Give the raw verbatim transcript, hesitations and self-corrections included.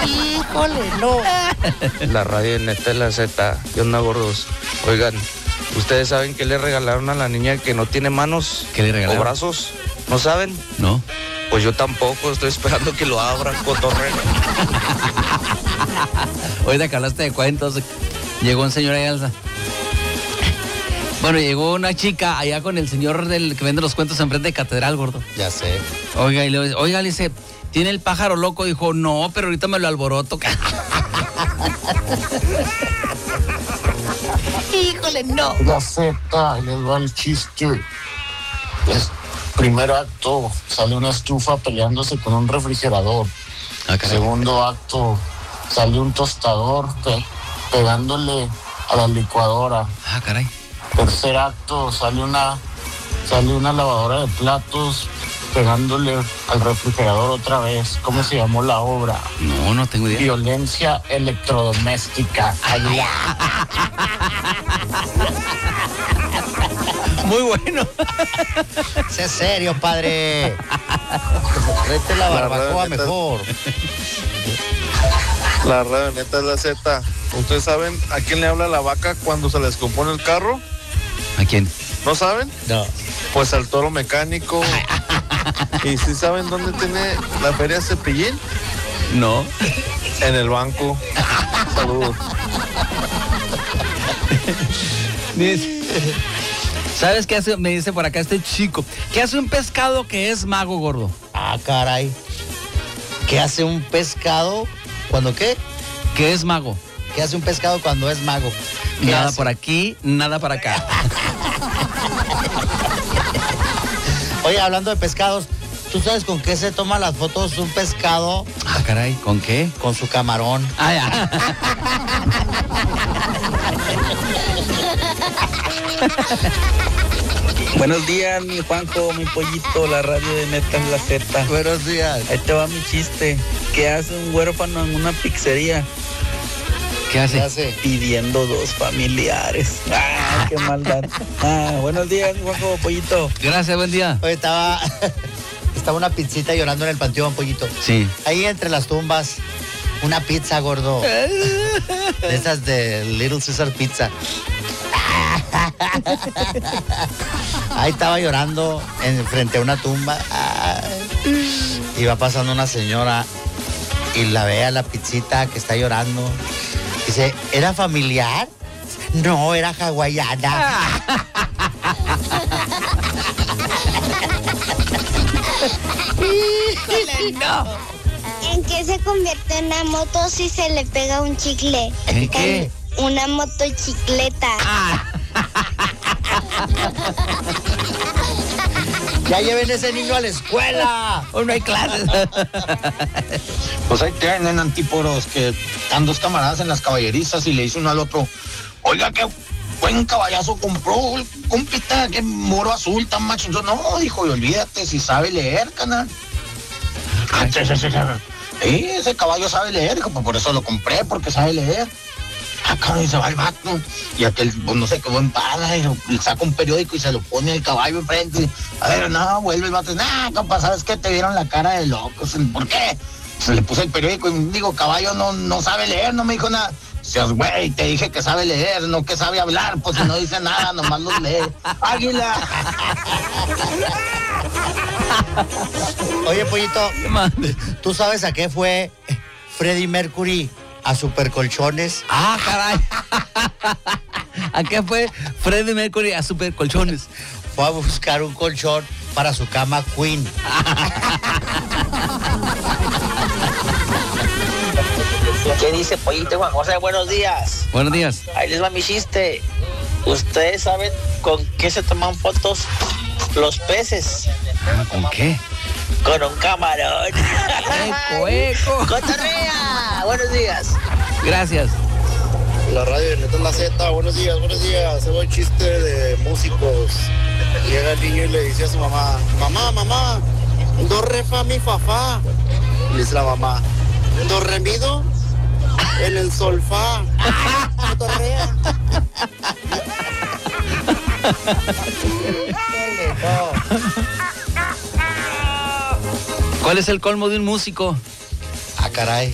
Híjole, no. La radio neta de la Z. ¿Qué onda, gordos? Oigan, ¿ustedes saben qué le regalaron a la niña que no tiene manos? ¿Qué le regalaron? ¿O brazos? ¿No saben? No. Pues yo tampoco, estoy esperando que lo abran, cotorreo. Ahorita que hablaste de cuentos, llegó un señor ahí alza. Bueno, llegó una chica allá con el señor del que vende los cuentos enfrente de Catedral, gordo. Ya sé. Oiga, y le, oiga, le dice, ¿tiene el pájaro loco? Dijo, no, pero ahorita me lo alboroto. Híjole, no. La Z, les va el chiste. Es, primer acto, sale una estufa peleándose con un refrigerador. Ah, caray. Segundo acto, sale un tostador pe- pegándole a la licuadora. Ah, caray. Tercer acto, sale una, sale una lavadora de platos pegándole al refrigerador otra vez. ¿Cómo se llamó la obra? No, no tengo idea. Violencia electrodoméstica. Ayuda. Muy bueno. Sé serio, padre. Tráete la barbacoa mejor. La radio neta es la Z. ¿Ustedes saben a quién le habla la vaca cuando se le descompone el carro? ¿A quién? ¿No saben? No. Pues al toro mecánico. ¿Y si saben dónde tiene la feria Cepillín? No. En el banco. Saludos. ¿Sabes qué hace? Me dice por acá este chico. ¿Qué hace un pescado que es mago, gordo? Ah, caray. ¿Qué hace un pescado cuando qué? Que es mago. ¿Qué hace un pescado cuando es mago? Nada hace? por aquí, nada para acá. Oye, hablando de pescados, ¿tú sabes con qué se toma las fotos un pescado? Ah, caray, ¿con qué? Con su camarón. Ah, ya. Buenos días, mi Juanjo, mi pollito, la radio de neta es la Z. Buenos días. Ahí te va mi chiste. ¿Qué hace un huérfano en una pizzería? ¿Qué hace? ¿Qué hace? Pidiendo dos familiares. ¡Ah, qué maldad! Ah, buenos días, Juanjo, pollito. Gracias, buen día. Oye, estaba, estaba una pizzita llorando en el panteón, pollito. Sí. Ahí entre las tumbas, una pizza, gordo. De esas de Little Caesar Pizza. Ahí estaba llorando en, frente a una tumba. Ay. Iba pasando una señora y la ve a la pizzita que está llorando. Dice, ¿era familiar? No, era hawaiana. No. ¿En qué se convierte una moto si se le pega un chicle? ¿En qué? Una motocicleta. Ya lleven ese niño a la escuela. Hoy no hay clases. Pues ahí tienen antíporos que están dos camaradas en las caballerizas y le dice uno al otro, oiga, qué buen caballazo compró el compita, qué moro azul tan macho. Yo, no, dijo, y olvídate si sabe leer, canal. Ah, sí, sí, sí, sí. Sí, ese caballo sabe leer, dijo, pues por eso lo compré, porque sabe leer. Ah, cabrón, y se va el vato. Y aquel, pues no sé, quedó en pala, y le saca un periódico y se lo pone al caballo enfrente. Y, a ver, no, vuelve el vato. Nah, compa, ¿sabes qué? Te vieron la cara de loco. ¿Por qué? Se le puso el periódico y digo, caballo no, no sabe leer, no me dijo nada. Seas güey, te dije que sabe leer, no que sabe hablar, pues si no dice nada, nomás los lee. ¡Águila! Oye, pollito, ¿Qué mande? ¿tú sabes a qué fue Freddie Mercury a Supercolchones? Ah, caray. ¿A qué fue Freddie Mercury a Super Colchones? Fue a buscar un colchón para su cama Queen. ¿Qué dice Pollito Juan José? Buenos días. Buenos días. Ahí les va mi chiste. ¿Ustedes saben con qué se toman fotos los peces? ¿Con qué? Con un camarón. Eco, eco. ¡Cotorrea! Buenos días. Gracias. La radio de neta es la Z. Buenos días, buenos días. Hago un chiste de músicos. Llega el niño y le dice a su mamá, mamá, mamá, do re fa mi fa fa. Le dice la mamá, do re mi do en el sol fa. Cotorrea. ¿Cuál es el colmo de un músico? Ah, caray.